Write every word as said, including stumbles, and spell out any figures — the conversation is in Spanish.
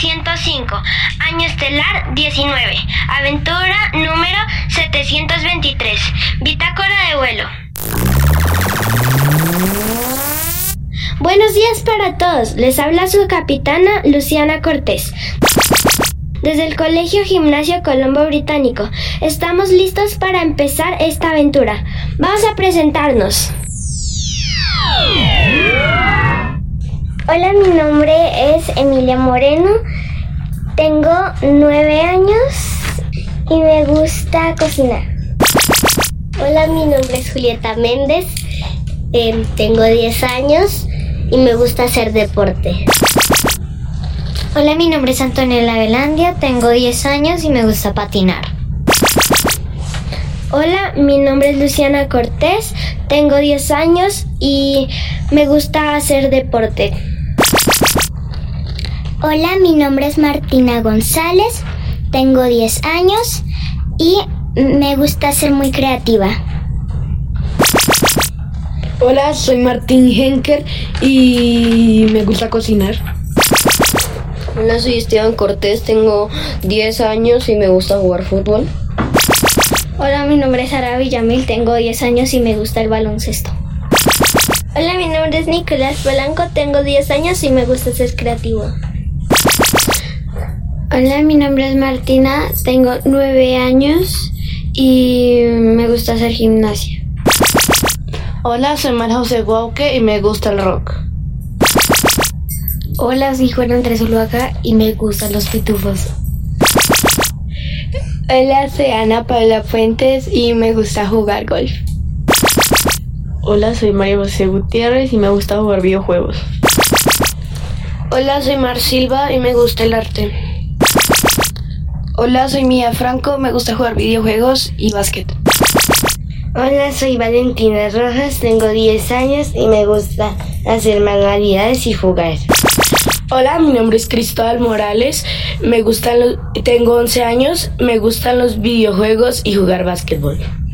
ciento cinco, año estelar diecinueve, aventura número setecientos veintitrés, bitácora de vuelo. Buenos días para todos, les habla su capitana Luciana Cortés. Desde el Colegio Gimnasio Colombo Británico, estamos listos para empezar esta aventura. Vamos a presentarnos. Hola, mi nombre es Emilia Moreno, tengo nueve años y me gusta cocinar. Hola, mi nombre es Julieta Méndez, eh, tengo diez años y me gusta hacer deporte. Hola, mi nombre es Antonella Velandia, tengo diez años y me gusta patinar. Hola, mi nombre es Luciana Cortés, tengo diez años y me gusta hacer deporte. Hola, mi nombre es Martina González, tengo diez años y me gusta ser muy creativa. Hola, soy Martín Henker y me gusta cocinar. Hola, soy Esteban Cortés, tengo diez años y me gusta jugar fútbol. Hola, mi nombre es Sara Villamil, tengo diez años y me gusta el baloncesto. Hola, mi nombre es Nicolás Polanco, tengo diez años y me gusta ser creativo. Hola, mi nombre es Martina, tengo nueve años y me gusta hacer gimnasia. Hola, soy María José Guauque y me gusta el rock. Hola, soy Juan Andrés Zuluaga y me gustan los pitufos. Hola, soy Ana Paula Fuentes y me gusta jugar golf. Hola, soy María José Gutiérrez y me gusta jugar videojuegos. Hola, soy Mar Silva y me gusta el arte. Hola, soy Mía Franco, me gusta jugar videojuegos y básquet. Hola, soy Valentina Rojas, tengo diez años y me gusta hacer manualidades y jugar. Hola, mi nombre es Cristóbal Morales, me gustan los, tengo once años, me gustan los videojuegos y jugar básquetbol.